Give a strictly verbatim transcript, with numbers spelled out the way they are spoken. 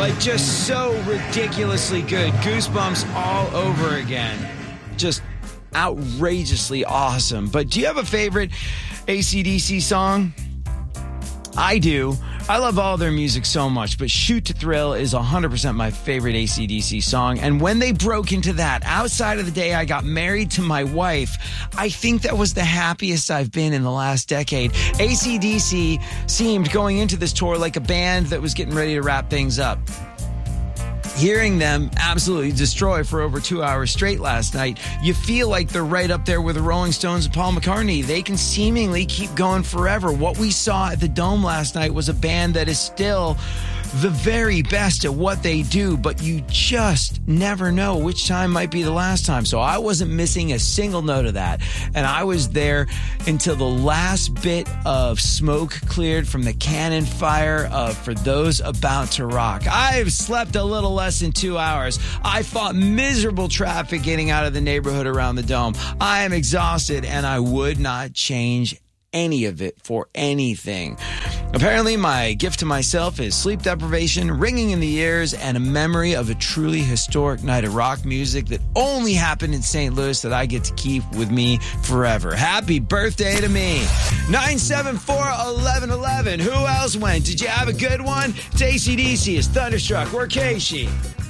Like, just so ridiculously good. Goosebumps all over again. Just outrageously awesome. But do you have a favorite A C D C song? I do. I love all their music so much, but Shoot to Thrill is one hundred percent my favorite A C D C song. And when they broke into that, outside of the day I got married to my wife, I think that was the happiest I've been in the last decade. A C D C seemed going into this tour like a band that was getting ready to wrap things up. Hearing them absolutely destroy for over two hours straight last night, you feel like they're right up there with the Rolling Stones and Paul McCartney. They can seemingly keep going forever. What we saw at the Dome last night was a band that is still the very best at what they do, but you just never know which time might be the last time. So I wasn't missing a single note of that. And I was there until the last bit of smoke cleared from the cannon fire of For Those About to Rock. I've slept a little less than two hours. I fought miserable traffic getting out of the neighborhood around the Dome. I am exhausted, and I would not change any of it for anything. Apparently, my gift to myself is sleep deprivation, ringing in the ears, and a memory of a truly historic night of rock music that only happened in Saint Louis that I get to keep with me forever. Happy birthday to me. nine seven four, one one one one. Who else went? Did you have a good one? It's A C D C. It's Thunderstruck. We're Casey.